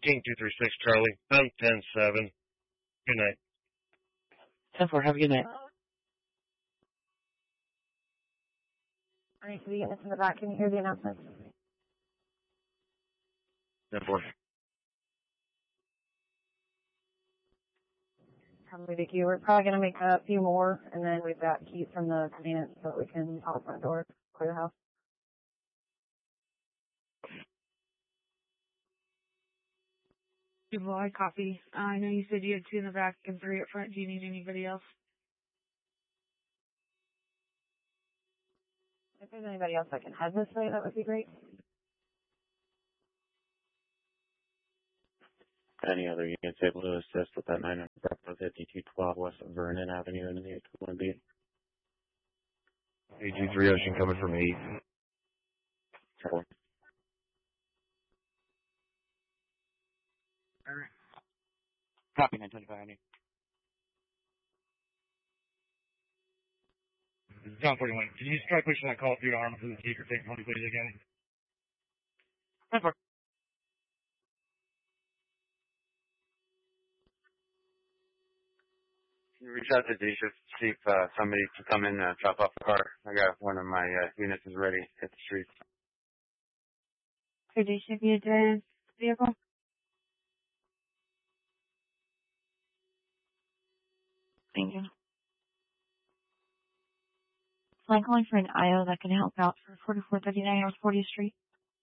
King 236 Charlie. I'm 10-7. Good night. 10-4. Have a good night. All right, so the units in the back, can you hear the announcements? 10-4. Probably the queue. We're probably going to make a few more, and then we've got keys from the tenants so that we can out the front door, clear the house. Well, I copy. I know you said you had 2 in the back and 3 up front. Do you need anybody else? If there's anybody else that can head this way, that would be great. Any other units able to assist with that 9 5212 West of Vernon Avenue in the 821B? 823 Ocean coming from 8. Trouble. Alright. Copy 925 Avenue. John 41. Can you just try pushing that call through to Arma for the secret thing? How many plays again? 10-4. Reach out to D-Shift to see if somebody can come in and drop off the car. I got one of my units is ready to hit the street. Could you ship me a vehicle? Thank you. So I'm calling for an IO that can help out for 4439 North 40th Street.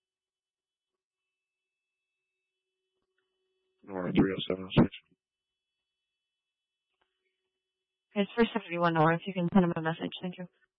North 30706. It's for 71 North. You can send him a message. Thank you.